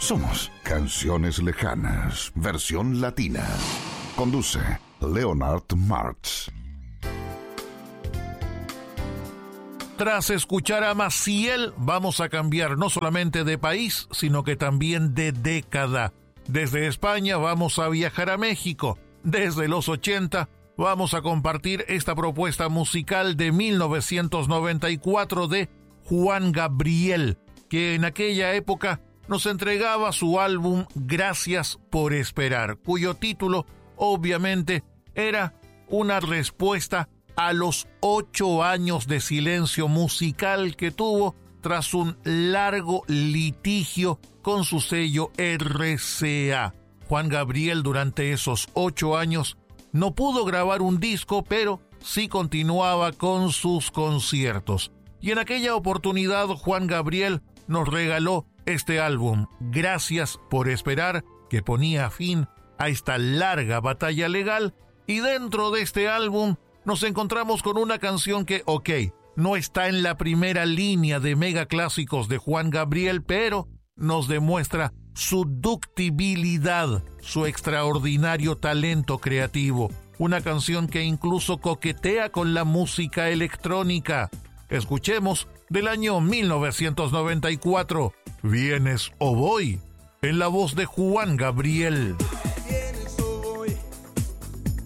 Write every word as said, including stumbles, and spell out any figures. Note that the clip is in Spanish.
Somos Canciones Lejanas, versión latina. Conduce Leonard Martz. Tras escuchar a Maciel, vamos a cambiar no solamente de país, sino que también de década. Desde España vamos a viajar a México. Desde los ochenta vamos a compartir esta propuesta musical de mil novecientos noventa y cuatro de Juan Gabriel, que en aquella época nos entregaba su álbum Gracias por Esperar, cuyo título obviamente era una respuesta a los ocho años de silencio musical que tuvo tras un largo litigio con su sello R C A. Juan Gabriel durante esos ocho años no pudo grabar un disco, pero sí continuaba con sus conciertos. Y en aquella oportunidad Juan Gabriel nos regaló este álbum, Gracias por Esperar, que ponía fin a esta larga batalla legal. Y dentro de este álbum nos encontramos con una canción que, ok, no está en la primera línea de mega clásicos de Juan Gabriel, pero nos demuestra su ductibilidad, su extraordinario talento creativo. Una canción que incluso coquetea con la música electrónica. Escuchemos del año mil novecientos noventa y cuatro, ¿Vienes o voy?, en la voz de Juan Gabriel.